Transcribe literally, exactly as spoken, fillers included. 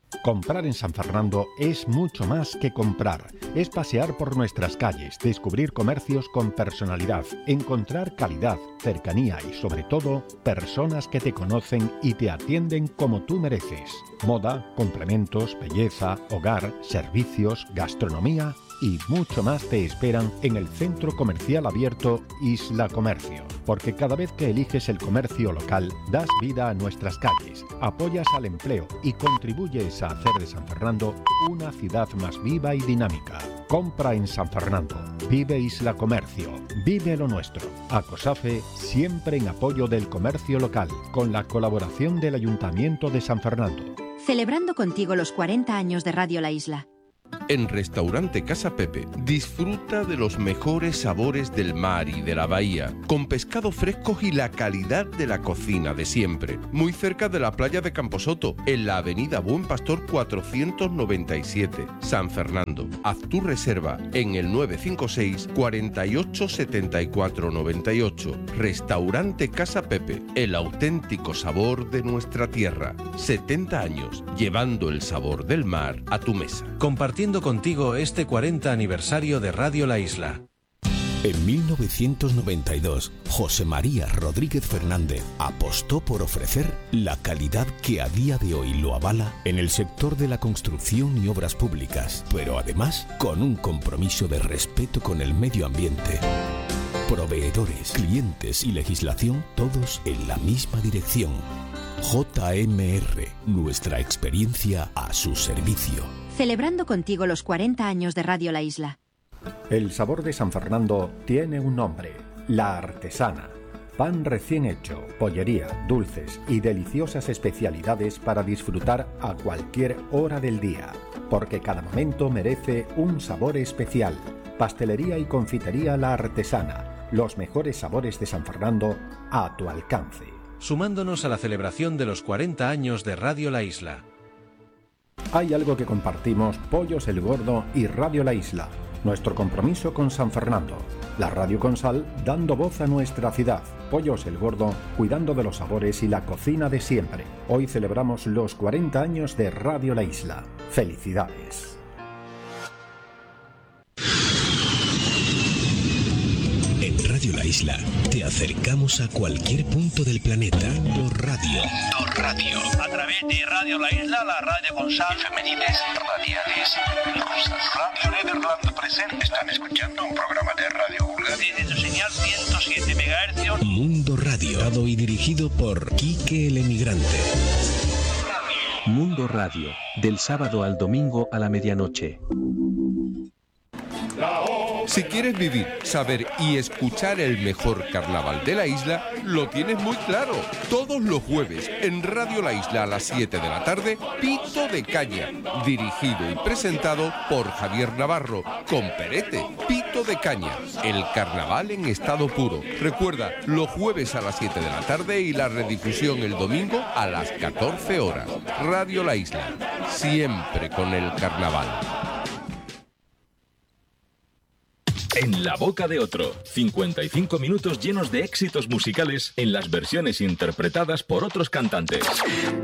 Comprar en San Fernando es mucho más que comprar. Es pasear por nuestras calles, descubrir comercios con personalidad, encontrar calidad, cercanía y, sobre todo, personas que te conocen y te atienden como tú mereces. Moda, complementos, belleza, hogar, servicios, gastronomía y mucho más te esperan en el centro comercial abierto Isla Comercio. Porque cada vez que eliges el comercio local, das vida a nuestras calles, apoyas al empleo y contribuyes a hacer de San Fernando una ciudad más viva y dinámica. Compra en San Fernando. Vive Isla Comercio. Vive lo nuestro. ACOSAFE, siempre en apoyo del comercio local, con la colaboración del Ayuntamiento de San Fernando. Celebrando contigo los cuarenta años de Radio La Isla. En Restaurante Casa Pepe, disfruta de los mejores sabores del mar y de la bahía, con pescado fresco y la calidad de la cocina de siempre. Muy cerca de la playa de Camposoto, en la avenida Buen Pastor cuatrocientos noventa y siete, San Fernando. Haz tu reserva en el nueve cinco seis, cuarenta y ocho, setenta y cuatro noventa y ocho. Restaurante Casa Pepe, el auténtico sabor de nuestra tierra. setenta años, llevando el sabor del mar a tu mesa. Compartiendo contigo este cuarenta aniversario de Radio La Isla. En mil novecientos noventa y dos, José María Rodríguez Fernández apostó por ofrecer la calidad que a día de hoy lo avala en el sector de la construcción y obras públicas, pero además con un compromiso de respeto con el medio ambiente. Proveedores, clientes y legislación, todos en la misma dirección. J M R, nuestra experiencia a su servicio. Celebrando contigo los cuarenta años de Radio La Isla. El sabor de San Fernando tiene un nombre: La Artesana. Pan recién hecho, pollería, dulces y deliciosas especialidades para disfrutar a cualquier hora del día. Porque cada momento merece un sabor especial. Pastelería y confitería La Artesana. Los mejores sabores de San Fernando a tu alcance. Sumándonos a la celebración de los cuarenta años de Radio La Isla. Hay algo que compartimos Pollos El Gordo y Radio La Isla. Nuestro compromiso con San Fernando. La radio con sal dando voz a nuestra ciudad. Pollos El Gordo cuidando de los sabores y la cocina de siempre. Hoy celebramos los cuarenta años de Radio La Isla. ¡Felicidades! En Radio La Isla te acercamos a cualquier punto del planeta. Mundo Radio. Mundo Radio. A través de Radio La Isla, la radio con sal, femenines, radiales, rusas. Radio Nederland presente. Están escuchando un programa de radio vulgar. Desde su señal ciento siete megahercios. Mundo Radio. Dado y dirigido por Quique el Emigrante. Mundo Radio. Del sábado al domingo a la medianoche. Si quieres vivir, saber y escuchar el mejor carnaval de la isla, lo tienes muy claro. Todos los jueves, en Radio La Isla a las siete de la tarde, Pito de Caña, dirigido y presentado por Javier Navarro, con Perete. Pito de Caña, el carnaval en estado puro. Recuerda, los jueves a las siete de la tarde y la redifusión el domingo a las catorce horas. Radio La Isla, siempre con el carnaval. En la boca de otro, cincuenta y cinco minutos llenos de éxitos musicales en las versiones interpretadas por otros cantantes.